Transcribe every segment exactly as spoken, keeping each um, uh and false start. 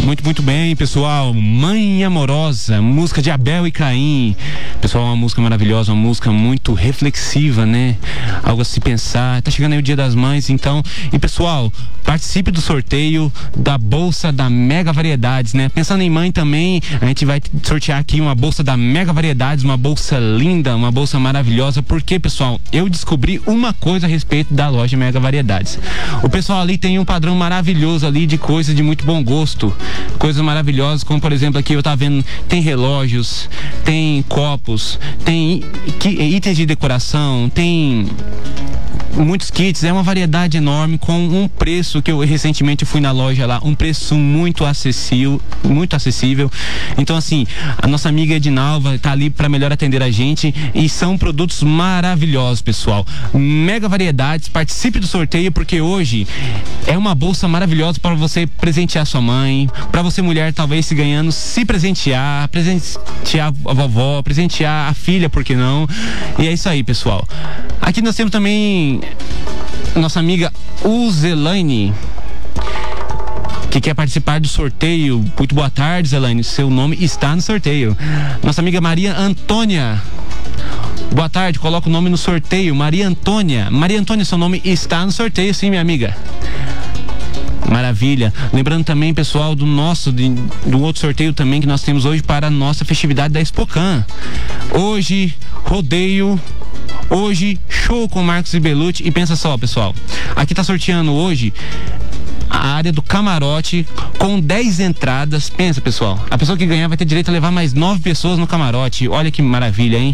Muito, muito bem, pessoal. Mãe Amorosa, música de Abel e Caim. Pessoal, uma música maravilhosa, uma música muito reflexiva, né? Algo a se pensar. Tá chegando aí o Dia das Mães, então. E pessoal, participe do sorteio da bolsa da Mega Variedades, né? Pensando em mãe também, a gente vai sortear aqui uma bolsa da Mega Variedades, uma bolsa linda, uma bolsa maravilhosa. Porque, pessoal, eu descobri uma coisa a respeito da loja Mega Variedades. O pessoal ali tem um padrão maravilhoso ali de coisas de muito bom gosto, coisas maravilhosas, como por exemplo aqui eu tava vendo, tem relógios, tem copos, tem itens de decoração, tem muitos kits, é uma variedade enorme com um preço que eu recentemente fui na loja lá, um preço muito acessível, muito acessível. Então assim, a nossa amiga Edinalva tá ali para melhor atender a gente e são produtos maravilhosos, pessoal. Mega Variedades, participe do sorteio porque hoje é uma bolsa maravilhosa para você presentear sua mãe, para você mulher talvez se ganhando, se presentear, presentear a vovó, presentear a filha, por que não? E é isso aí, pessoal. Aqui nós temos também nossa amiga Uzelaine, que quer participar do sorteio. Muito boa tarde, Zelaine. Seu nome está no sorteio. Nossa amiga Maria Antônia. Boa tarde, coloca o nome no sorteio. Maria Antônia. Maria Antônia, seu nome está no sorteio, sim, minha amiga. Maravilha. Lembrando também, pessoal, do nosso, de, do outro sorteio também que nós temos hoje para a nossa festividade da Expocan. Hoje, rodeio. Hoje, show com Marcos e Belucci. E pensa só, pessoal, aqui tá sorteando hoje a área do camarote com dez entradas. Pensa, pessoal, a pessoa que ganhar vai ter direito a levar mais nove pessoas no camarote. Olha que maravilha, hein?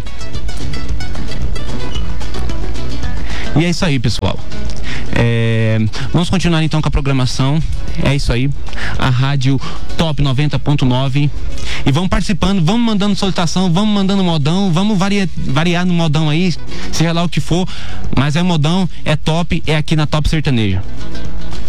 E é isso aí, pessoal. É, vamos continuar então com a programação. É isso aí, a rádio Top noventa ponto nove. E vamos participando, vamos mandando solicitação, vamos mandando modão, vamos variar, variar no modão aí, seja lá o que for. Mas é modão, é top, é aqui na Top Sertanejo.